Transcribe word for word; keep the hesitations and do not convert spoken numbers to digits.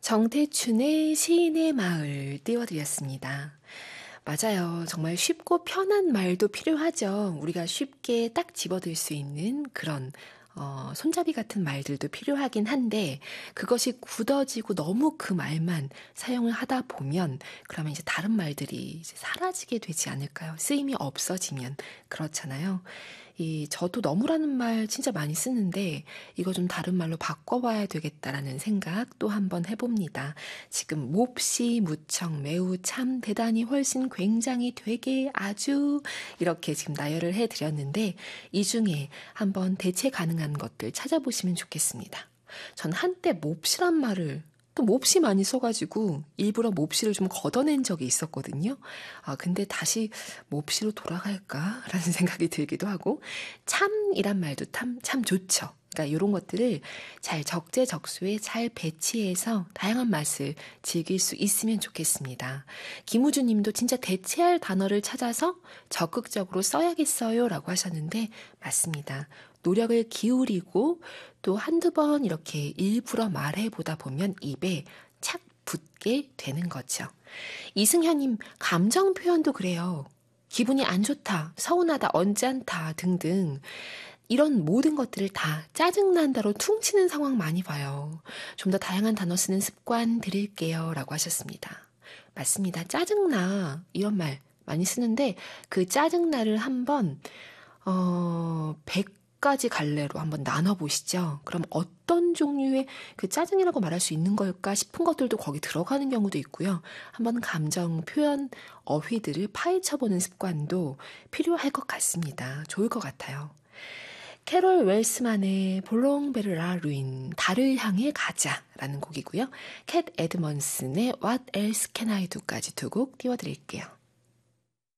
정태춘의 시인의 마을 띄워드렸습니다. 맞아요. 정말 쉽고 편한 말도 필요하죠. 우리가 쉽게 딱 집어들 수 있는 그런 어, 손잡이 같은 말들도 필요하긴 한데 그것이 굳어지고 너무 그 말만 사용을 하다 보면 그러면 이제 다른 말들이 이제 사라지게 되지 않을까요? 쓰임이 없어지면 그렇잖아요. 이 저도 너무라는 말 진짜 많이 쓰는데 이거 좀 다른 말로 바꿔봐야 되겠다라는 생각 또 한번 해봅니다. 지금 몹시 무척 매우 참 대단히 훨씬 굉장히 되게 아주 이렇게 지금 나열을 해드렸는데 이 중에 한번 대체 가능한 것들 찾아보시면 좋겠습니다. 전 한때 몹시란 말을 또 몹시 많이 써가지고 일부러 몹시를 좀 걷어낸 적이 있었거든요. 아, 근데 다시 몹시로 돌아갈까라는 생각이 들기도 하고 참이란 말도 참, 참 좋죠. 그러니까 이런 것들을 잘 적재적소에 잘 배치해서 다양한 맛을 즐길 수 있으면 좋겠습니다. 김우주 님도 진짜 대체할 단어를 찾아서 적극적으로 써야겠어요 라고 하셨는데 맞습니다. 노력을 기울이고 또 한두 번 이렇게 일부러 말해보다 보면 입에 착 붙게 되는 거죠. 이승현님, 감정 표현도 그래요. 기분이 안 좋다, 서운하다, 언짢다 등등 이런 모든 것들을 다 짜증난다로 퉁치는 상황 많이 봐요. 좀 더 다양한 단어 쓰는 습관 들일게요 라고 하셨습니다. 맞습니다. 짜증나 이런 말 많이 쓰는데 그 짜증나를 한번 어, 백 가지 갈래로 한번 나눠보시죠. 그럼 어떤 종류의 그 짜증이라고 말할 수 있는 걸까 싶은 것들도 거기 들어가는 경우도 있고요. 한번 감정 표현 어휘들을 파헤쳐보는 습관도 필요할 것 같습니다. 좋을 것 같아요. 캐롤 웰스만의 볼롱베르라 루인 달을 향해 가자라는 곡이고요. 캣 에드먼슨의 What Else Can I Do까지 두 곡 띄워드릴게요.